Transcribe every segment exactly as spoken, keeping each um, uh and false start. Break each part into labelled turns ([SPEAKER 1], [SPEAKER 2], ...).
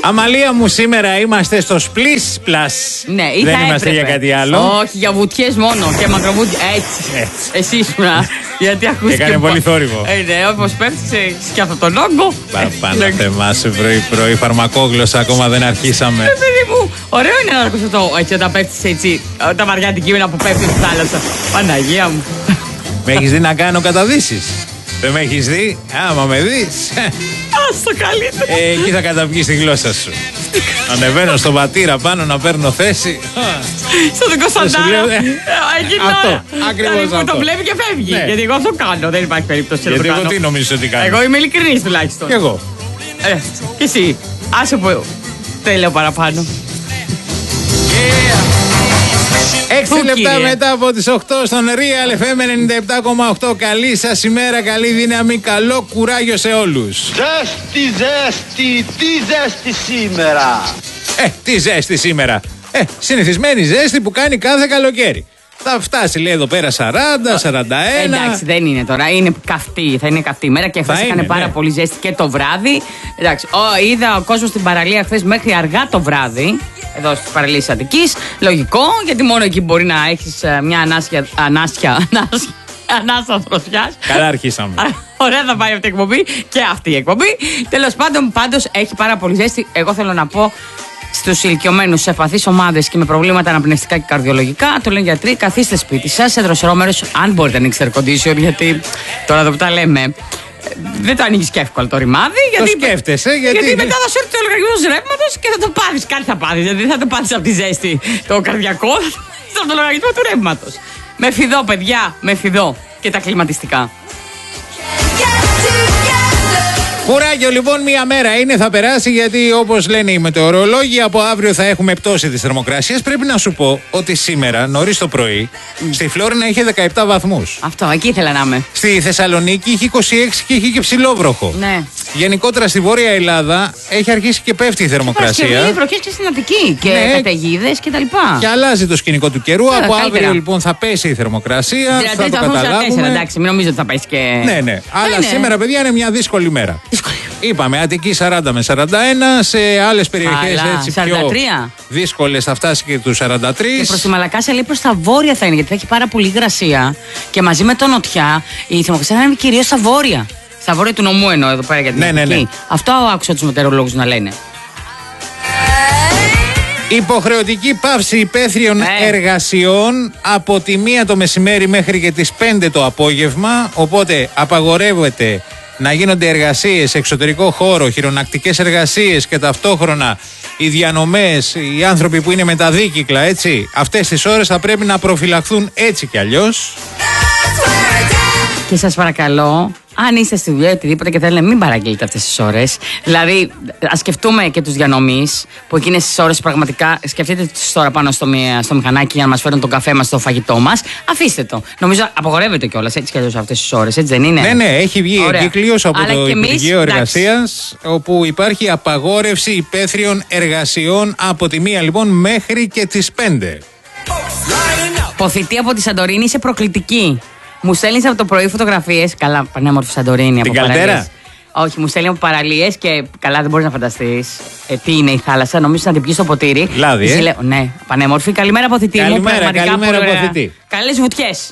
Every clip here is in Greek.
[SPEAKER 1] Αμαλία μου, σήμερα είμαστε στο Splish Plus.
[SPEAKER 2] Ναι, ή
[SPEAKER 1] δεν
[SPEAKER 2] θα
[SPEAKER 1] είμαστε
[SPEAKER 2] έπρεπε.
[SPEAKER 1] για κάτι άλλο.
[SPEAKER 2] Όχι, για βουτιές μόνο και μακροβούτια. Έτσι.
[SPEAKER 1] Έτσι.
[SPEAKER 2] Εσύ ήσουν. Γιατί ακούστηκε.
[SPEAKER 1] Έκανε πολύ θόρυβο.
[SPEAKER 2] Ε, ναι, όπως πέφτεις και αυτόν τον όγκο.
[SPEAKER 1] Παραπάνω θεμάσαι πρωί-πρωί, φαρμακόγλωσσα ακόμα δεν αρχίσαμε.
[SPEAKER 2] Ε, παιδί μου, ωραίο είναι να ακούς αυτό. Έτσι, όταν πέφτεις έτσι, τα βαριά αντικείμενα που πέφτουν στη θάλασσα. Παναγία μου.
[SPEAKER 1] Με έχεις δει να κάνω καταδύσεις? Δεν με έχεις δει? Άμα με δεις,
[SPEAKER 2] Ας το καλύτερο.
[SPEAKER 1] ε, εκεί θα καταπιείς τη γλώσσα σου. Ανεβαίνω στον πατήρα πάνω να παίρνω θέση.
[SPEAKER 2] Στο δικό
[SPEAKER 1] σου
[SPEAKER 2] σαντάρα.
[SPEAKER 1] λέω, ε,
[SPEAKER 2] Εκείνη
[SPEAKER 1] αυτό,
[SPEAKER 2] ώρα.
[SPEAKER 1] ακριβώς
[SPEAKER 2] Δηλαδή που
[SPEAKER 1] αυτό.
[SPEAKER 2] το βλέπει και φεύγει.
[SPEAKER 1] Ναι.
[SPEAKER 2] Γιατί εγώ αυτό κάνω. Δεν υπάρχει περίπτωση να το
[SPEAKER 1] Γιατί εγώ
[SPEAKER 2] κάνω.
[SPEAKER 1] τι νομίζεις ότι κάνω?
[SPEAKER 2] Εγώ είμαι ειλικρινής τουλάχιστον.
[SPEAKER 1] Κι εγώ.
[SPEAKER 2] Ε, και εσύ. Άσε που δεν λέω παραπάνω.
[SPEAKER 1] Έξι
[SPEAKER 2] Πού,
[SPEAKER 1] λεπτά
[SPEAKER 2] κύριε?
[SPEAKER 1] μετά από τις οκτώ στον Real εφ εμ ενενήντα επτά κόμμα οκτώ. Καλή σας ημέρα, καλή δύναμη, καλό κουράγιο σε όλους.
[SPEAKER 3] Ζέστη, ζέστη, τι ζέστη σήμερα.
[SPEAKER 1] Ε, τι ζέστη σήμερα. Ε, συνηθισμένη ζέστη που κάνει κάθε καλοκαίρι. Θα φτάσει, λέει, εδώ πέρα σαράντα, σαράντα ένα.
[SPEAKER 2] Εντάξει, δεν είναι τώρα. Είναι καυτή. Θα είναι καυτή ημέρα και χθες
[SPEAKER 1] είναι,
[SPEAKER 2] έκανε πάρα
[SPEAKER 1] ναι.
[SPEAKER 2] πολύ ζέστη και το βράδυ. Εντάξει, ο, είδα ο κόσμος στην παραλία χθες μέχρι αργά το βράδυ. Εδώ στις παραλίες της Αττικής. Λογικό, γιατί μόνο εκεί μπορεί να έχεις ε, μια ανάσια. Ανάσια. ανάσια ανάσα θροσιάς.
[SPEAKER 1] Καλά αρχίσαμε.
[SPEAKER 2] Ωραία θα πάει αυτή η εκπομπή και αυτή η εκπομπή. Τέλος πάντων, πάντως έχει πάρα πολύ ζέστη. Εγώ θέλω να πω στους ηλικιωμένους, σε ευπαθείς ομάδες και με προβλήματα αναπνευστικά και καρδιολογικά, το λένε γιατροί, καθίστε σπίτι σας, σε δροσερό μέρος, αν μπορείτε να ανοίξετε air condition, γιατί τώρα εδώ που τα λέμε. Δεν το ανοίγεις και εύκολα το ρημάδι. Γιατί,
[SPEAKER 1] σκέφτεσαι, γιατί-
[SPEAKER 2] γιατί μετά θα σου έρθει ο λογαριασμός ρεύματος και θα το πάρεις. Κάτι θα πάρεις. Γιατί δεν θα το πάρεις από τη ζέστη το καρδιακό, θα το λογαριασμό του ρεύματος. Με φιδό, παιδιά, με φιδό και τα κλιματιστικά.
[SPEAKER 1] Κουράγιο λοιπόν, μία μέρα είναι, θα περάσει, γιατί όπως λένε οι μετεωρολόγοι, από αύριο θα έχουμε πτώση της θερμοκρασίας. Πρέπει να σου πω ότι σήμερα, νωρίς το πρωί, στη Φλόρινα είχε δεκαεπτά βαθμούς.
[SPEAKER 2] Αυτό, εκεί ήθελα να είμαι.
[SPEAKER 1] Στη Θεσσαλονίκη είχε είκοσι έξι και είχε και ψηλόβροχο.
[SPEAKER 2] Ναι.
[SPEAKER 1] Γενικότερα στη Βόρεια Ελλάδα έχει αρχίσει και πέφτει η θερμοκρασία.
[SPEAKER 2] Παρασκευή, βροχές και στην Αττική και
[SPEAKER 1] Ναι.
[SPEAKER 2] καταιγίδες και τα λοιπά.
[SPEAKER 1] Και αλλάζει το σκηνικό του καιρού.
[SPEAKER 2] Βέβαια,
[SPEAKER 1] από
[SPEAKER 2] καλύτερα.
[SPEAKER 1] αύριο λοιπόν θα πέσει η θερμοκρασία.
[SPEAKER 2] τριάντα
[SPEAKER 1] θα
[SPEAKER 2] τρεις
[SPEAKER 1] το
[SPEAKER 2] βαθμούς, σαράντα τέσσερα,
[SPEAKER 1] καταλάβουμε.
[SPEAKER 2] εντάξει, μην νομίζω ότι θα πέσει και.
[SPEAKER 1] Ναι, ναι. Αλλά
[SPEAKER 2] ναι.
[SPEAKER 1] σήμερα, παιδιά, είναι μια δύσκολη μέρα.
[SPEAKER 2] Δύσκολη.
[SPEAKER 1] Είπαμε Αττική σαράντα με σαράντα ένα, σε άλλες περιοχές
[SPEAKER 2] Αλλά,
[SPEAKER 1] έτσι
[SPEAKER 2] σαράντα τρία.
[SPEAKER 1] πιο δύσκολες θα φτάσει και τους σαράντα τρία.
[SPEAKER 2] Και προς τη Μαλακάσα λέει προς τα βόρεια θα είναι, γιατί θα έχει πάρα πολύ υγρασία και μαζί με το νοτιά η θερμοκρασία θα είναι κυρίως στα βόρεια. Στα βόρεια του νομού εννοώ εδώ πέρα για την
[SPEAKER 1] Ναι, ναι,
[SPEAKER 2] Αττική.
[SPEAKER 1] ναι.
[SPEAKER 2] Αυτό άκουσα τους μετεωρολόγους να λένε.
[SPEAKER 1] Υποχρεωτική πάυση υπαίθριων
[SPEAKER 2] Ναι.
[SPEAKER 1] εργασιών από τη μία το μεσημέρι μέχρι και τις πέντε το απόγευμα. Οπότε απαγορεύεται να γίνονται εργασίες σε εξωτερικό χώρο, χειρονακτικές εργασίες και ταυτόχρονα οι διανομές, οι άνθρωποι που είναι με τα δίκυκλα, έτσι. Αυτές τις ώρες θα πρέπει να προφυλαχθούν έτσι κι αλλιώς.
[SPEAKER 2] Και σας παρακαλώ, αν είστε στη δουλειά οτιδήποτε και θέλετε, μην παραγγείλετε αυτές τις ώρες. Δηλαδή, ας σκεφτούμε και τους διανομείς που εκείνες τις ώρες πραγματικά σκεφτείτε τους τώρα πάνω στο, μη- στο μηχανάκι για να μας φέρουν τον καφέ μας, το φαγητό μας. Αφήστε το. Νομίζω απαγορεύεται κιόλας έτσι κι αλλιώς αυτές τις ώρες, έτσι δεν είναι?
[SPEAKER 1] Ναι, ναι, έχει βγει
[SPEAKER 2] Ωραία.
[SPEAKER 1] εγκύκλειος από
[SPEAKER 2] Αλλά
[SPEAKER 1] το
[SPEAKER 2] και εμείς,
[SPEAKER 1] Υπουργείο
[SPEAKER 2] εντάξει.
[SPEAKER 1] Εργασίας, όπου υπάρχει απαγόρευση υπαίθριων εργασιών από τη μία λοιπόν μέχρι και τις πέντε.
[SPEAKER 2] Ποθητή από τη Σαντορίνη είσαι προκλητική. Μου στέλνει από το πρωί φωτογραφίες. Καλά, πανέμορφη Σαντορίνη από
[SPEAKER 1] Την Καλτέρα?
[SPEAKER 2] παραλίες. Όχι, μου στέλνει από παραλίες και καλά δεν μπορείς να φανταστείς ε, τι είναι η θάλασσα. Νομίζω να την πιεις στο ποτήρι.
[SPEAKER 1] Λάδι,
[SPEAKER 2] Της
[SPEAKER 1] ε?
[SPEAKER 2] λέω, ναι, πανέμορφη. Καλημέρα, Ποθητή μου.
[SPEAKER 1] Καλημέρα,
[SPEAKER 2] Πραγματικά
[SPEAKER 1] καλημέρα,
[SPEAKER 2] πολύ ωραία.
[SPEAKER 1] Ποθητή.
[SPEAKER 2] Καλές βουτιές.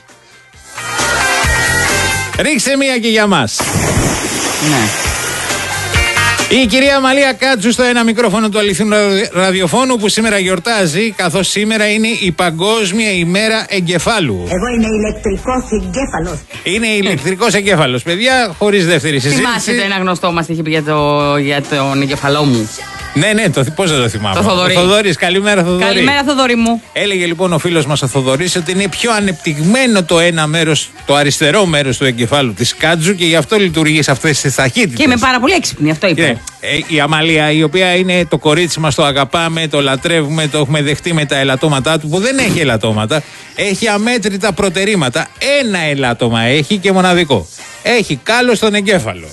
[SPEAKER 1] Ρίξε μία και για μας.
[SPEAKER 2] Ναι.
[SPEAKER 1] Η κυρία Μαλία Κάτσου στο ένα μικρόφωνο του αληθινού ραδιοφώνου, που σήμερα γιορτάζει, καθώς σήμερα είναι η Παγκόσμια ημέρα εγκεφάλου.
[SPEAKER 4] Εγώ είμαι ηλεκτρικός εγκέφαλος.
[SPEAKER 1] Είναι ηλεκτρικός εγκέφαλος, παιδιά, χωρίς δεύτερη συζήτηση.
[SPEAKER 2] Θυμάσαι το ένα γνωστό μας είχε πει για, το, για τον εγκεφαλό μου.
[SPEAKER 1] Ναι, ναι, το, πώς δεν το θυμάμαι.
[SPEAKER 2] Το Θοδωρή.
[SPEAKER 1] Ο Θοδωρής, καλημέρα Θοδωρή.
[SPEAKER 2] Καλημέρα, Θοδωρή μου.
[SPEAKER 1] Έλεγε λοιπόν ο φίλος μας ο Θοδωρής ότι είναι πιο ανεπτυγμένο το ένα μέρος, το αριστερό μέρος του εγκεφάλου της Κάτζου, και γι' αυτό λειτουργεί σε αυτές τις ταχύτητες.
[SPEAKER 2] Και είμαι πάρα πολύ έξυπνη, αυτό είπε.
[SPEAKER 1] Ναι, ε, η Αμαλία, η οποία είναι το κορίτσι μας, το αγαπάμε, το λατρεύουμε, το έχουμε δεχτεί με τα ελαττώματά του, που δεν έχει ελαττώματα, έχει αμέτρητα προτερήματα. Ένα ελάττωμα έχει και μοναδικό. Έχει κάλο στον εγκέφαλο.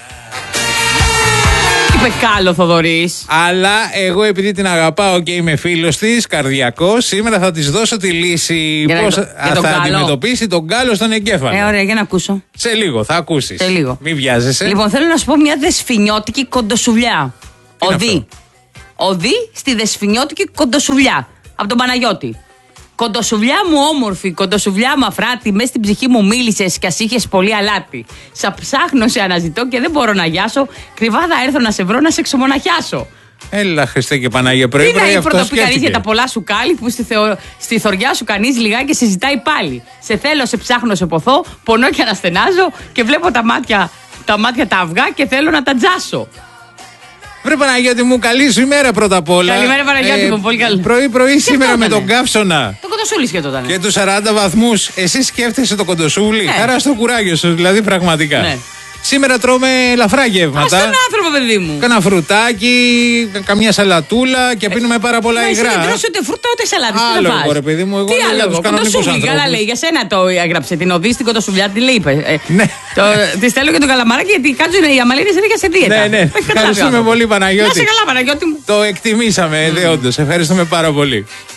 [SPEAKER 2] Είπε κάλο Θοδωρής.
[SPEAKER 1] Αλλά εγώ, επειδή την αγαπάω και είμαι φίλος της, καρδιακός, σήμερα θα της δώσω τη λύση
[SPEAKER 2] Για να-
[SPEAKER 1] πώς
[SPEAKER 2] για
[SPEAKER 1] θα
[SPEAKER 2] τον κάλο.
[SPEAKER 1] αντιμετωπίσει τον κάλο στον εγκέφαλο.
[SPEAKER 2] Ε, ωραία, για να ακούσω.
[SPEAKER 1] Σε λίγο, θα ακούσεις.
[SPEAKER 2] Σε λίγο.
[SPEAKER 1] Μην βιάζεσαι.
[SPEAKER 2] Λοιπόν, θέλω να σου πω μια δεσφινιώτικη κοντοσουλιά.
[SPEAKER 1] είναι
[SPEAKER 2] Οδύ. οδεί στη δεσφινιώτικη κοντοσουβλιά. Από τον Παναγιώτη. Κοντοσουβλιά μου όμορφη, κοντοσουβλιά μου αφράτη, μες στην ψυχή μου μίλησες κι ας είχες πολύ αλάτι. Σα ψάχνω, σε αναζητώ και δεν μπορώ να γιάσω. Κρυβά θα έρθω να σε βρω, να σε ξεμοναχιάσω.
[SPEAKER 1] Έλα, Χριστέ και Παναγία, πρωί πρωί.
[SPEAKER 2] Είναι η
[SPEAKER 1] αυτό
[SPEAKER 2] πρωτοπικαρή για τα πολλά σου κάλλη που στη, θεω... στη θωριά σου κανείς λιγάκι σε ζητάει πάλι. Σε θέλω, σε ψάχνω, σε ποθώ, πονώ και αναστενάζω και βλέπω τα μάτια τα, μάτια τα αυγά και θέλω να τα τζάσω.
[SPEAKER 1] Βρε Παναγιώτη μου, καλή σου ημέρα πρώτα απ' όλα.
[SPEAKER 2] Καλημέρα Παναγιώτη μου, πολύ καλή.
[SPEAKER 1] Πρωί-πρωί σήμερα με τον καύσωνα.
[SPEAKER 2] Το κοντοσούλι σχεδόταν.
[SPEAKER 1] Και τους σαράντα βαθμούς. Εσύ σκέφτεσαι το κοντοσούλι.
[SPEAKER 2] Ναι.
[SPEAKER 1] Χαρά στο κουράγιο σου, δηλαδή πραγματικά.
[SPEAKER 2] Ναι.
[SPEAKER 1] Σήμερα τρώμε ελαφρά γεύματα.
[SPEAKER 2] Ας τον άνθρωπο, παιδί μου.
[SPEAKER 1] Κάνα φρουτάκι, καμιά σαλατούλα και πίνουμε πάρα πολλά υγρά.
[SPEAKER 2] Εσύ δεν τρως ούτε φρούτα ούτε σαλάτες. Τι
[SPEAKER 1] Άλογο,
[SPEAKER 2] να φας.
[SPEAKER 1] ρε παιδί μου, εγώ
[SPEAKER 2] τι
[SPEAKER 1] λέω για τους κανονικούς
[SPEAKER 2] κοντοσούλι, καλά
[SPEAKER 1] ανθρώπους.
[SPEAKER 2] λέει, για σένα το έγραψε. Την οδή στην κοντοσουλιά, τι λέει, είπε. Ε,
[SPEAKER 1] Ναι.
[SPEAKER 2] το, τη στέλνω και τον καλαμαράκι γιατί κάτω οι αμαλίνες είναι για σε δίαιτα.
[SPEAKER 1] Ναι, ναι. Ευχαριστούμε πολύ, Παναγιώτη.
[SPEAKER 2] Να σε καλά, Παναγιώτη μου.
[SPEAKER 1] Το εκτιμήσαμε, mm. δε όντως. Ευχαριστούμε πάρα πολύ.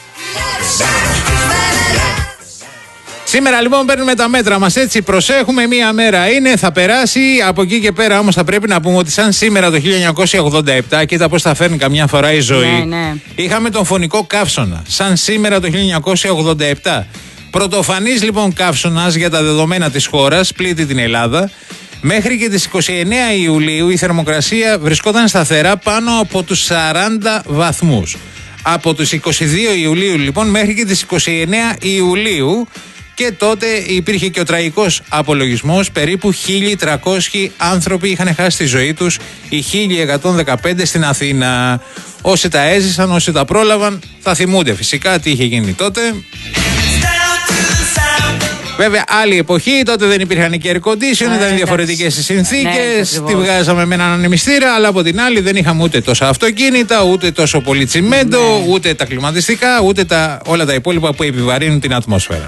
[SPEAKER 1] Σήμερα λοιπόν παίρνουμε τα μέτρα μας, έτσι προσέχουμε, μία μέρα είναι, θα περάσει, από εκεί και πέρα όμως θα πρέπει να πούμε ότι σαν σήμερα το χίλια εννιακόσια ογδόντα επτά, κοίτα πως θα φέρνει καμιά φορά η ζωή,
[SPEAKER 2] ναι, ναι.
[SPEAKER 1] είχαμε τον φωνικό καύσωνα, σαν σήμερα το χίλια εννιακόσια ογδόντα επτά. Πρωτοφανής λοιπόν καύσωνας για τα δεδομένα της χώρας, πλήττει την Ελλάδα. Μέχρι και τις είκοσι εννέα Ιουλίου η θερμοκρασία βρισκόταν σταθερά πάνω από τους σαράντα βαθμούς. Από τους είκοσι δύο Ιουλίου λοιπόν μέχρι και τις είκοσι εννέα Ιουλίου. Και τότε υπήρχε και ο τραγικός απολογισμός, περίπου χίλιοι τριακόσιοι άνθρωποι είχαν χάσει τη ζωή τους, οι χίλια εκατόν δεκαπέντε στην Αθήνα. Όσοι τα έζησαν, όσοι τα πρόλαβαν, θα θυμούνται φυσικά τι είχε γίνει τότε. Βέβαια, άλλη εποχή, τότε δεν υπήρχαν και air condition, ήταν διαφορετικές οι συνθήκες.
[SPEAKER 2] Ναι,
[SPEAKER 1] τη βγάζαμε με έναν ανεμιστήρα, αλλά από την άλλη δεν είχαμε ούτε τόσα αυτοκίνητα, ούτε τόσο πολύ τσιμέντο, ναι. ούτε τα κλιματιστικά, ούτε τα, όλα τα υπόλοιπα που επιβαρύνουν την ατμόσφαιρα.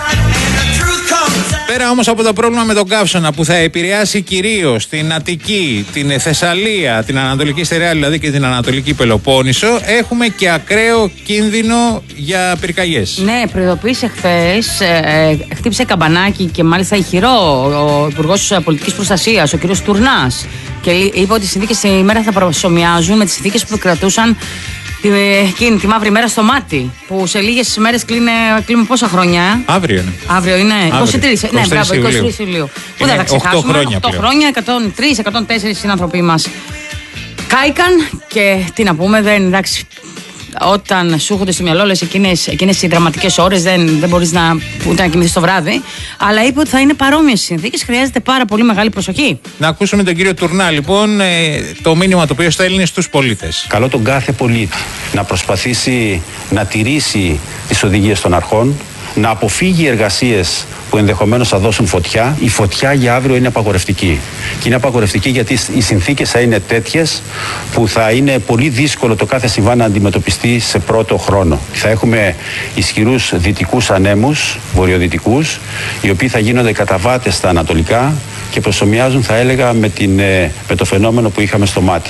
[SPEAKER 1] Πέρα όμως από το πρόβλημα με τον καύσωνα που θα επηρεάσει κυρίως την Αττική, την Θεσσαλία, την Ανατολική Στερεά δηλαδή και την Ανατολική Πελοπόννησο, έχουμε και ακραίο κίνδυνο για πυρκαγιές. Ναι,
[SPEAKER 2] προειδοποίησε χθες, ε, ε, χτύπησε καμπανάκι και μάλιστα ηχηρό ο Υπουργός Πολιτικής Προστασίας, ο κ. Τουρνάς, και είπε ότι οι συνθήκες σήμερα θα προσομοιάζουν με τις συνθήκες που κρατούσαν εκείνη τη μαύρη μέρα στο μάτι. Που σε λίγες μέρες κλείνουμε πόσα χρόνια.
[SPEAKER 1] Αύριο είναι.
[SPEAKER 2] Αύριο είναι.
[SPEAKER 1] Αύριο.
[SPEAKER 2] είκοσι τρεις. Ναι, μπράβο, είκοσι τρεις Ιουλίου. Που δεν θα ξεχάσουμε.
[SPEAKER 1] οκτώ χρόνια.
[SPEAKER 2] οκτώ χρόνια, εκατόν τρία εκατόν τέσσερα συνάνθρωποι μας κάηκαν και τι να πούμε, δεν εντάξει. Όταν σου έρχονται στο μυαλό όλες εκείνες, εκείνες οι δραματικές ώρες, δεν, δεν μπορείς να, ούτε να κοιμηθείς το βράδυ. Αλλά είπε ότι θα είναι παρόμοιες συνθήκες, χρειάζεται πάρα πολύ μεγάλη προσοχή.
[SPEAKER 1] Να ακούσουμε τον κύριο Τουρνά, λοιπόν, το μήνυμα το οποίο στέλνει στους πολίτες.
[SPEAKER 5] Καλώ τον κάθε πολίτη να προσπαθήσει να τηρήσει τις οδηγίες των αρχών, να αποφύγει εργασίες που ενδεχομένως θα δώσουν φωτιά. Η φωτιά για αύριο είναι απαγορευτική. Και είναι απαγορευτική γιατί οι συνθήκες θα είναι τέτοιες που θα είναι πολύ δύσκολο το κάθε συμβάν να αντιμετωπιστεί σε πρώτο χρόνο. Θα έχουμε ισχυρούς δυτικούς ανέμους, βορειοδυτικούς, οι οποίοι θα γίνονται καταβάτες στα ανατολικά και προσομοιάζουν, θα έλεγα, με, την, με το φαινόμενο που είχαμε στο μάτι.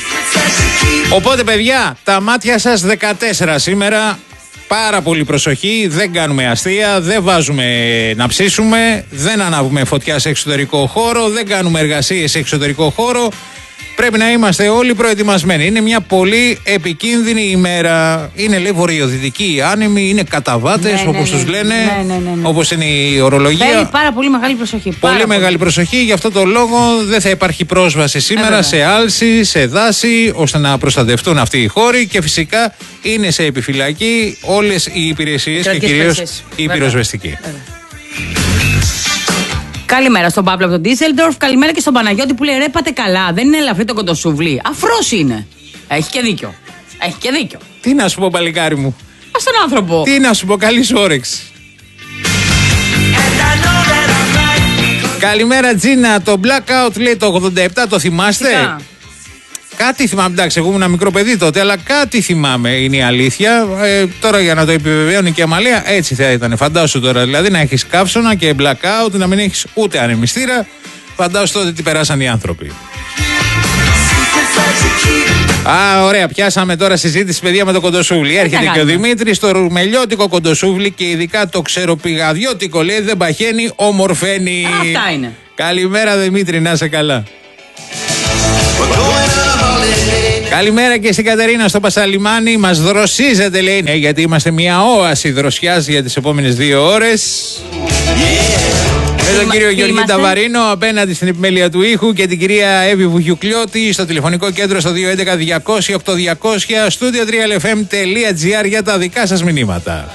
[SPEAKER 1] Οπότε, παιδιά, τα μάτια σας δεκατέσσερα σήμερα. Πάρα πολύ προσοχή, δεν κάνουμε αστεία, δεν βάζουμε να ψήσουμε, δεν ανάβουμε φωτιά σε εξωτερικό χώρο, δεν κάνουμε εργασίες σε εξωτερικό χώρο. Πρέπει να είμαστε όλοι προετοιμασμένοι. Είναι μια πολύ επικίνδυνη ημέρα. Είναι, λέει, βορειοδυτικοί άνεμοι, είναι καταβάτες, ναι, όπως ναι, τους λένε,
[SPEAKER 2] ναι, ναι, ναι, ναι.
[SPEAKER 1] όπως είναι η ορολογία.
[SPEAKER 2] Θέλει πάρα πολύ μεγάλη προσοχή.
[SPEAKER 1] Πολύ
[SPEAKER 2] πάρα
[SPEAKER 1] μεγάλη
[SPEAKER 2] πολύ.
[SPEAKER 1] προσοχή. Γι' αυτό το λόγο δεν θα υπάρχει πρόσβαση σήμερα ε, σε άλση, σε δάση, ώστε να προστατευτούν αυτοί οι χώροι. Και φυσικά είναι σε επιφυλακή όλες οι υπηρεσίες και κυρίως η πυροσβεστική.
[SPEAKER 2] Καλημέρα στον Παύλο από τον Ντίσελντορφ. Καλημέρα και στον Παναγιώτη που λέει: ρε, πάτε καλά. Δεν είναι ελαφρύ το κοντοσούβλι. Αφρός είναι. Έχει και δίκιο. Έχει και δίκιο.
[SPEAKER 1] Τι να σου πω, παλικάρι μου.
[SPEAKER 2] Α τον άνθρωπο.
[SPEAKER 1] Τι να σου πω, καλή σου όρεξη. Καλημέρα, Τζίνα. Το blackout λέει το ογδόντα επτά, το θυμάστε?
[SPEAKER 2] Φυσικά.
[SPEAKER 1] Κάτι θυμάμαι, εντάξει, εγώ ήμουν ένα μικρό παιδί τότε, αλλά κάτι θυμάμαι, είναι η αλήθεια. Ε, τώρα για να το επιβεβαιώνει και η Αμαλία, έτσι θα ήταν. Φαντάσου τώρα, δηλαδή να έχεις καύσωνα και blackout, να μην έχεις ούτε ανεμιστήρα. Φαντάσου τότε τι περάσαν οι άνθρωποι. Α, ωραία, πιάσαμε τώρα συζήτηση, παιδιά, με το κοντοσούβλι. Έρχεται και ο Δημήτρης, το ρουμελιώτικο κοντοσούβλι και ειδικά το ξεροπηγαδιώτικο, λέει, δεν παχαίνει, ομορφαίνει.
[SPEAKER 2] Αυτά είναι.
[SPEAKER 1] Καλημέρα, Δημήτρη, να είσαι καλά. Καλημέρα και στην Κατερίνα στο Πασαλιμάνι. Μας δροσίζετε, λέει. Ναι, γιατί είμαστε μια όαση δροσιάς για τις επόμενες δύο ώρες. Με τον κύριο Γιώργη Ταβαρίνο απέναντι στην επιμέλεια του ήχου και την κυρία Εύη Βουγιουκλιώτη στο τηλεφωνικό κέντρο στο δύο έντεκα διακόσια οκτώ διακόσια στούντιο τρία ελ εφ εμ τελεία τζι άρ για τα δικά σας μηνύματα.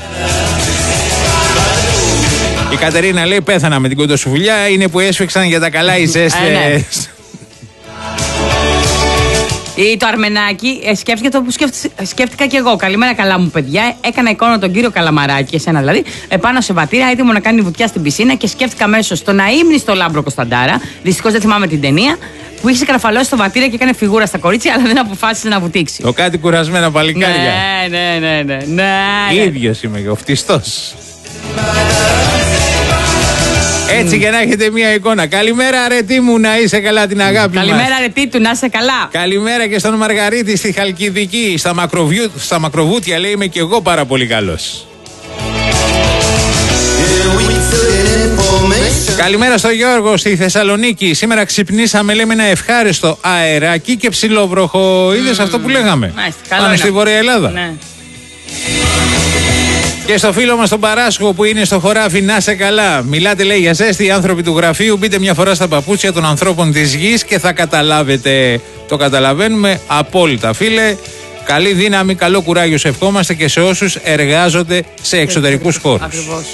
[SPEAKER 1] Η Κατερίνα λέει: πέθανα με την κοντοσουβλιά. Είναι που έσφιξαν για τα καλά οι ζέστες.
[SPEAKER 2] Ή το Αρμενάκι, ε, σκέφτηκα το που σκέφτηκα, σκέφτηκα και εγώ. Καλημέρα, καλά μου παιδιά. Έκανα εικόνα τον κύριο Καλαμαράκη, εσένα δηλαδή, επάνω σε βατήρα, έτοιμο να κάνει βουτιά στην πισίνα και σκέφτηκα αμέσως τον αείμνηστο Λάμπρο Κωνσταντάρα. Δυστυχώς δεν θυμάμαι την ταινία. Που είχε καραφαλώσει στο βατήρα και έκανε φιγούρα στα κορίτσια, αλλά δεν αποφάσισε να βουτήξει.
[SPEAKER 1] Το κάτι κουρασμένα παλικάρια.
[SPEAKER 2] Ναι, ναι, ναι, ναι. ναι.
[SPEAKER 1] Ίδιος είμαι εγώ, φτιστός. Έτσι για να έχετε μια εικόνα. Καλημέρα, αρετή μου, να είσαι καλά, την αγάπη μας.
[SPEAKER 2] Καλημέρα, αρετή του, να είσαι καλά.
[SPEAKER 1] Καλημέρα και στον Μαργαρίτη στη Χαλκιδική. Στα, μακροβιού, στα μακροβούτια, λέει, είμαι και εγώ πάρα πολύ καλός. Καλημέρα στο Γιώργο στη Θεσσαλονίκη. Σήμερα ξυπνήσαμε, λέμε, ένα ευχάριστο αεράκι και ψιλοβροχο. Mm. Είδες αυτό που λέγαμε?
[SPEAKER 2] Μάλιστα,
[SPEAKER 1] πάνω στη Βόρεια Ελλάδα.
[SPEAKER 2] Ναι.
[SPEAKER 1] Και στο φίλο μας τον Παράσχο που είναι στο χωράφι, να σε καλά. Μιλάτε, λέει, για ζέστη, οι άνθρωποι του γραφείου. Μπείτε μια φορά στα παπούτσια των ανθρώπων της γης και θα καταλάβετε. Το καταλαβαίνουμε απόλυτα, φίλε. Καλή δύναμη, καλό κουράγιο σε ευχόμαστε και σε όσους εργάζονται σε εξωτερικούς χώρους.
[SPEAKER 2] Ακριβώς.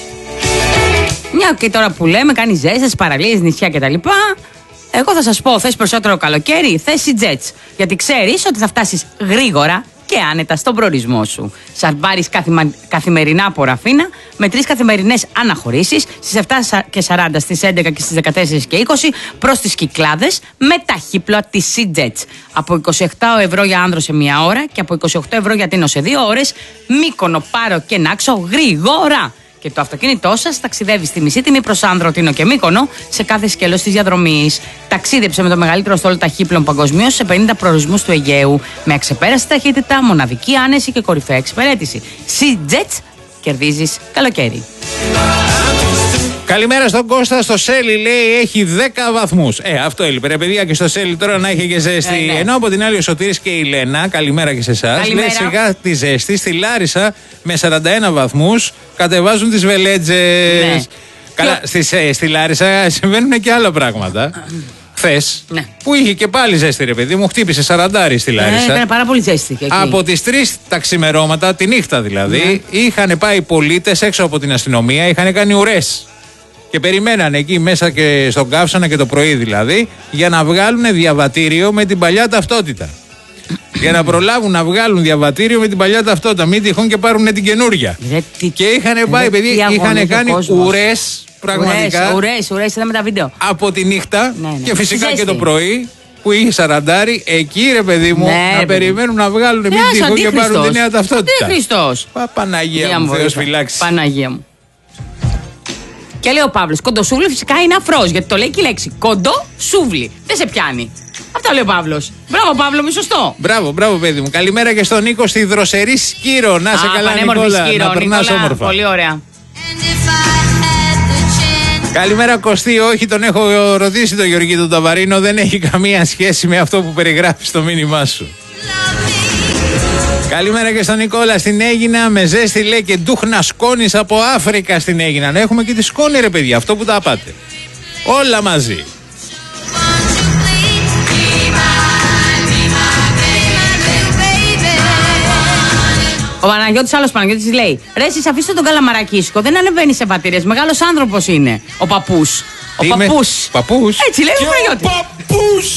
[SPEAKER 2] Μια και τώρα που λέμε, κάνει ζέστες, παραλίες, νησιά κτλ. Εγώ θα σας πω, θες περισσότερο καλοκαίρι, θες οι jets. Γιατί ξέρεις ότι θα φτάσεις γρήγορα και άνετα στον προορισμό σου. Σαρβάρεις καθημα... καθημερινά από Ραφίνα με τρεις καθημερινές αναχωρήσεις στις επτά και σαράντα, στις έντεκα και στις δεκατέσσερα και είκοσι προς τις Κυκλάδες με ταχύπλοα της SeaJets. Από είκοσι επτά ευρώ για άνδρο σε μία ώρα και από είκοσι οκτώ ευρώ για τίνο σε δύο ώρες. Μύκονο, Πάρο και Νάξο γρήγορα. Και το αυτοκίνητό σας ταξιδεύει στη μισή τιμή προς Άνδρο, Τίνο και Μύκονο σε κάθε σκέλος της διαδρομής. Ταξίδεψε με το μεγαλύτερο στόλο ταχύπλων παγκοσμίως σε πενήντα προορισμούς του Αιγαίου με αξεπέραστη ταχύτητα, μοναδική άνεση και κορυφαία εξυπηρέτηση. SeaJets, κερδίζεις καλοκαίρι.
[SPEAKER 1] Καλημέρα στον Κώστα, στο Σέλι, λέει, έχει δέκα βαθμούς. Ε, αυτό έλειπε, ρε παιδιά, και στο Σέλι τώρα να έχει και ζέστη. Ε, ναι. Ενώ από την άλλη ο Σωτήρης και η Λένα, καλημέρα και σε εσάς, λέει σιγά τη ζέστη. Στη Λάρισα με σαράντα ένα βαθμούς κατεβάζουν τις βελέτζες. Ναι. Καλά, στη, στη Λάρισα συμβαίνουν και άλλα πράγματα. Χθες, ναι, που είχε και πάλι ζέστη, ρε παιδί μου, χτύπησε σαραντάρι στη Λάρισα.
[SPEAKER 2] Ναι, έκανε πάρα πολύ ζέστη. Εκεί.
[SPEAKER 1] Από τις τρεις τα ξημερώματα, τη νύχτα δηλαδή, ναι, είχαν πάει πολίτες έξω από την αστυνομία, είχαν κάνει ουρές. Και περιμένανε εκεί μέσα και στον καύσωνα και το πρωί δηλαδή, για να βγάλουν διαβατήριο με την παλιά ταυτότητα. Για να προλάβουν να βγάλουν διαβατήριο με την παλιά ταυτότητα. Μην τυχόν και πάρουν την καινούρια. Τι, και είχαν πάει, παιδί, είχαν κάνει ουρές. Πραγματικά.
[SPEAKER 2] Ουρές, ουρές, είδαμε τα βίντεο.
[SPEAKER 1] Από τη νύχτα, ναι, ναι, και φυσικά
[SPEAKER 2] ζέστη.
[SPEAKER 1] Και το πρωί που είχε σαραντάρι, εκεί ρε παιδί μου, ναι, να περιμένουν να βγάλουν μην τυχόν και πάρουν τη νέα ταυτότητα.
[SPEAKER 2] Τι Χριστός.
[SPEAKER 1] Πα, Παναγία μου, Θεός φυλάξει.
[SPEAKER 2] Παναγία μου. Και λέει ο Παύλος, κοντοσούβλι φυσικά είναι αφρός, γιατί το λέει και η λέξη κοντοσούβλι. Δεν σε πιάνει. Αυτά λέει ο Παύλος. Μπράβο, Παύλο, μη σωστό.
[SPEAKER 1] Μπράβο, μπράβο, παιδί μου. Καλημέρα και στον Νίκο στη δροσερή Σκύρο. Να σε καλά, Νικόλα.
[SPEAKER 2] Σκύρο,
[SPEAKER 1] να περνάς όμορφα.
[SPEAKER 2] Πολύ ωραία.
[SPEAKER 1] Καλημέρα, Κωστή. Όχι, τον έχω ρωτήσει τον Γιώργη τον Ταβαρίνο. Δεν έχει καμία σχέση με αυτό που περιγράφει στο μήνυμά σου. Καλημέρα και στον Νικόλα στην Αίγινα. Με ζέστη, λέει, και ντούχνα σκόνης από Αφρικα στην Αίγινα. Να έχουμε και τη σκόνη, ρε παιδιά, αυτό που τα πάτε. Όλα μαζί.
[SPEAKER 2] Ο Παναγιώτης, άλλος Παναγιώτης, λέει: ρε, εσείς αφήστε τον Καλαμαρακίσκο, δεν ανεβαίνει σε βατήριες. Μεγάλος άνθρωπος είναι. Ο παππούς. Ο
[SPEAKER 1] Τι
[SPEAKER 2] παππούς.
[SPEAKER 1] Με... Παππούς.
[SPEAKER 2] Έτσι λέει ο Παναγιώτης.
[SPEAKER 1] Ο παππούς.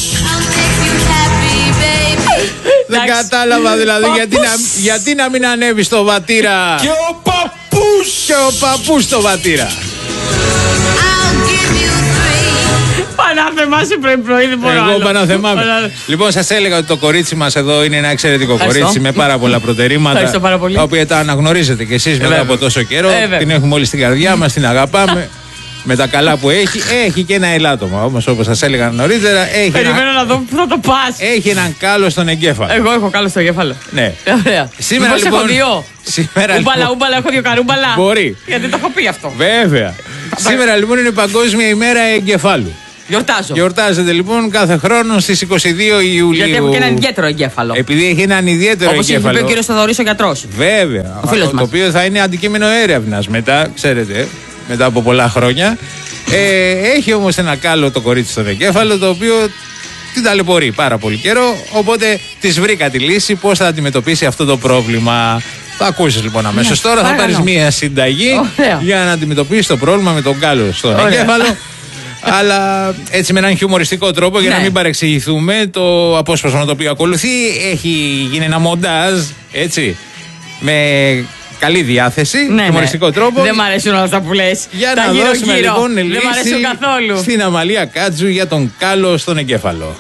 [SPEAKER 1] Δεν κατάλαβα δηλαδή γιατί να, γιατί να μην ανέβει στο βατήρα. Και ο παππούς. Και ο παππούς στο βατήρα.
[SPEAKER 2] Πανάθεμά σε πρωί πρωί, δεν μπορώ.
[SPEAKER 1] Εγώ πανάθεμά με. Λοιπόν, σας έλεγα ότι το κορίτσι μας εδώ είναι ένα εξαιρετικό κορίτσι με πάρα πολλά προτερήματα. Τα οποία τα αναγνωρίζετε κι εσείς μετά από τόσο καιρό. Την έχουμε όλοι στην καρδιά μας, την αγαπάμε. Με τα καλά που έχει, έχει και ένα ελάττωμα. Όμως, όπως σας έλεγα νωρίτερα, έχει.
[SPEAKER 2] Περιμένω ένα... να δω πού θα το πας.
[SPEAKER 1] Έχει έναν κάλο στον εγκέφαλο.
[SPEAKER 2] Εγώ έχω κάλο στον εγκέφαλο.
[SPEAKER 1] Ναι.
[SPEAKER 2] Ωραία.
[SPEAKER 1] Σήμερα λοιπόν.
[SPEAKER 2] Έχω δύο.
[SPEAKER 1] Σήμερα,
[SPEAKER 2] ούμπαλα,
[SPEAKER 1] λοιπόν...
[SPEAKER 2] ούμπαλα, έχω δύο καρούμπαλα.
[SPEAKER 1] Μπορεί.
[SPEAKER 2] Γιατί το έχω πει αυτό.
[SPEAKER 1] Βέβαια. Σήμερα λοιπόν είναι Παγκόσμια ημέρα εγκεφάλου.
[SPEAKER 2] Γιορτάζω.
[SPEAKER 1] Γιορτάζεται λοιπόν κάθε χρόνο στις είκοσι δύο Ιουλίου.
[SPEAKER 2] Γιατί έχω και έναν ιδιαίτερο εγκέφαλο.
[SPEAKER 1] Επειδή έχει έναν ιδιαίτερο
[SPEAKER 2] Όπως
[SPEAKER 1] εγκέφαλο.
[SPEAKER 2] Όπως είπε ο κ. Σταθωρής ο γιατρός.
[SPEAKER 1] Βέβαια.
[SPEAKER 2] Ο φίλος
[SPEAKER 1] το
[SPEAKER 2] μας.
[SPEAKER 1] οποίο θα είναι αντικείμενο έρευνας μετά, ξέρετε, μετά από πολλά χρόνια. Ε, έχει όμως ένα κάλο το κορίτσι στον εγκέφαλο, το οποίο την ταλαιπωρεί πάρα πολύ καιρό. Οπότε της βρήκα τη λύση πώς θα αντιμετωπίσει αυτό το πρόβλημα. Θα ακούσεις λοιπόν αμέσως
[SPEAKER 2] Ναι,
[SPEAKER 1] τώρα.
[SPEAKER 2] παρακαλώ.
[SPEAKER 1] Θα πάρεις μία συνταγή
[SPEAKER 2] Ωραία.
[SPEAKER 1] για να αντιμετωπίσεις το πρόβλημα με τον κάλο στον
[SPEAKER 2] Ωραία.
[SPEAKER 1] εγκέφαλο. Αλλά έτσι με έναν χιουμοριστικό τρόπο για
[SPEAKER 2] Ναι.
[SPEAKER 1] να μην παρεξηγηθούμε. Το απόσπασμα το οποίο ακολουθεί έχει γίνει ένα μοντάζ, έτσι, με καλή διάθεση,
[SPEAKER 2] Ναι,
[SPEAKER 1] χιουμοριστικό
[SPEAKER 2] ναι.
[SPEAKER 1] τρόπο.
[SPEAKER 2] Δεν μ' αρέσουν όλα αυτά που λες.
[SPEAKER 1] Για
[SPEAKER 2] Τα
[SPEAKER 1] να
[SPEAKER 2] γύρω
[SPEAKER 1] δώσουμε
[SPEAKER 2] γύρω.
[SPEAKER 1] λοιπόν
[SPEAKER 2] Δεν μ' αρέσουν
[SPEAKER 1] λύση
[SPEAKER 2] καθόλου.
[SPEAKER 1] στην Αμαλία Κάτζου για τον κάλο στον εγκέφαλο.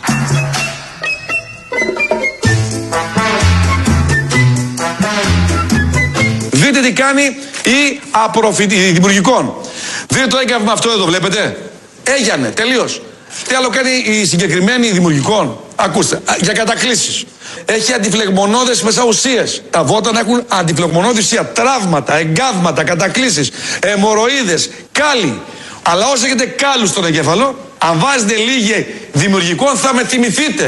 [SPEAKER 6] Δείτε τι κάνει η απορροφητή, η δημιουργικών. Δείτε το έγκαυμα αυτό εδώ, βλέπετε. Έγιανε, τελείως. Τι άλλο κάνει η συγκεκριμένη δημιουργικών. Ακούστε, α, για κατακλήσεις. Έχει αντιφλεγμονώδες μέσα ουσίες. Τα βότανα έχουν αντιφλεγμονώδη ουσία. Τραύματα, εγκάβματα, κατακλήσεις, αιμορροίδες, κάλι. Αλλά όσο έχετε κάλους στον εγκέφαλο, αν βάζετε λίγη δημιουργικών θα με θυμηθείτε.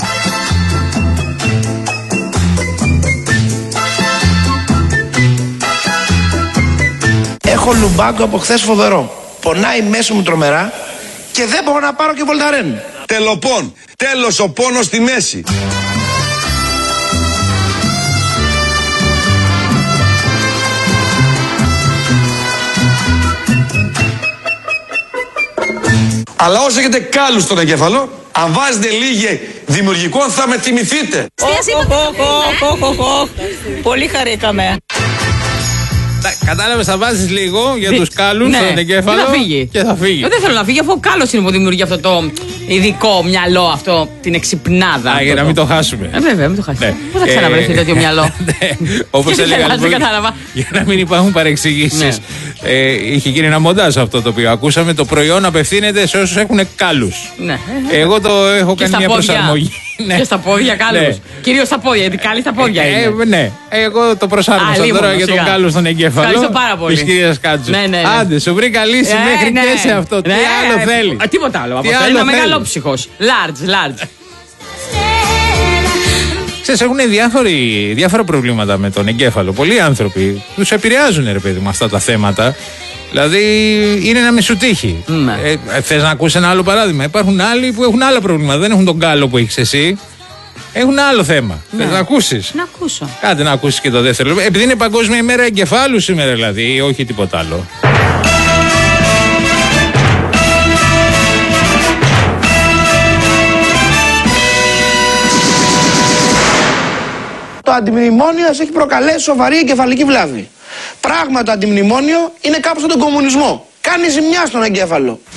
[SPEAKER 7] Έχω λουμπάκο από χθες φοβερό. Πονάει μέσα μου τρομερά και δεν μπορώ να πάρω και βολταρέν.
[SPEAKER 6] Τελοπών. Τέλος ο πόνος στη μέση. Αλλά όσο έχετε κάλους στον εγκέφαλο, αν βάζετε λίγη δημιουργικών θα με θυμηθείτε.
[SPEAKER 8] Πολύ χαρήκαμε.
[SPEAKER 1] Κατάλαβες, θα βάζεις λίγο για τους κάλους
[SPEAKER 2] Ναι.
[SPEAKER 1] στον εγκέφαλο
[SPEAKER 2] Και θα φύγει.
[SPEAKER 1] και θα φύγει.
[SPEAKER 2] Εγώ δεν θέλω να φύγει, αφού ο κάλος είναι που δημιουργεί αυτό το ειδικό μυαλό, αυτό, την εξυπνάδα.
[SPEAKER 1] Α,
[SPEAKER 2] αυτό
[SPEAKER 1] για να μην το χάσουμε.
[SPEAKER 2] Ε, βέβαια, μην το χάσει.
[SPEAKER 1] Ναι.
[SPEAKER 2] Πού θα ξαναβρεθεί
[SPEAKER 1] Ε,
[SPEAKER 2] τέτοιο μυαλό.
[SPEAKER 1] ναι, όπως
[SPEAKER 2] Γιατί
[SPEAKER 1] έλεγα
[SPEAKER 2] γελάς, δεν
[SPEAKER 1] λοιπόν,
[SPEAKER 2] κατάλαβα.
[SPEAKER 1] για να μην υπάρχουν παρεξηγήσεις. Ε, είχε γίνει ένα μοντάζ αυτό το οποίο ακούσαμε. Το προϊόν απευθύνεται σε όσους έχουν κάλους.
[SPEAKER 2] Ναι.
[SPEAKER 1] Εγώ το έχω
[SPEAKER 2] Και
[SPEAKER 1] κάνει
[SPEAKER 2] στα
[SPEAKER 1] μια
[SPEAKER 2] πόδια.
[SPEAKER 1] προσαρμογή. Ναι.
[SPEAKER 2] Και στα πόδια κάλους.
[SPEAKER 1] Ναι.
[SPEAKER 2] Κυρίως στα πόδια, γιατί κάλλη στα πόδια
[SPEAKER 1] Ε,
[SPEAKER 2] είναι.
[SPEAKER 1] ναι, εγώ το προσάρμοσα
[SPEAKER 2] Α,
[SPEAKER 1] τώρα
[SPEAKER 2] λίμωνο,
[SPEAKER 1] για τον
[SPEAKER 2] σιγά.
[SPEAKER 1] κάλο στον εγκέφαλο.
[SPEAKER 2] Ευχαριστώ πάρα πολύ.
[SPEAKER 1] Της κυρίας Κάτζου.
[SPEAKER 2] Ναι, ναι, ναι.
[SPEAKER 1] Άντε, σου βρήκα λύση
[SPEAKER 2] Ε,
[SPEAKER 1] μέχρι
[SPEAKER 2] ναι.
[SPEAKER 1] και σε αυτό. Τι
[SPEAKER 2] Ναι,
[SPEAKER 1] άλλο θέλει.
[SPEAKER 2] ε, Τίποτα άλλο.
[SPEAKER 1] Τι
[SPEAKER 2] Από αυτό
[SPEAKER 1] άλλο
[SPEAKER 2] είναι
[SPEAKER 1] θέλει?
[SPEAKER 2] μεγαλόψυχος. Large, large.
[SPEAKER 1] Ξέρεις, έχουν διάφοροι, διάφορα προβλήματα με τον εγκέφαλο. Πολλοί άνθρωποι τους επηρεάζουν, ρε παιδί μου, αυτά τα θέματα. Δηλαδή είναι να μην σου τύχει.
[SPEAKER 2] Ναι.
[SPEAKER 1] Ε, θες να ακούσεις ένα άλλο παράδειγμα? Υπάρχουν άλλοι που έχουν άλλα προβλήματα. Δεν έχουν τον κάλο που έχεις εσύ. Έχουν άλλο θέμα.
[SPEAKER 2] Ναι.
[SPEAKER 1] Θες να ακούσεις?
[SPEAKER 2] Να ακούσω.
[SPEAKER 1] Κάντε να ακούσεις και το δεύτερο. Επειδή είναι Παγκόσμια ημέρα εγκεφάλου σήμερα, δηλαδή, όχι τίποτα άλλο.
[SPEAKER 7] Το αντιμνημόνιο σας έχει προκαλέσει σοβαρή εγκεφαλική βλάβη. Πράγμα το αντιμνημόνιο είναι κάπως σαν τον κομμουνισμό. Κάνει ζημιά στον εγκέφαλο.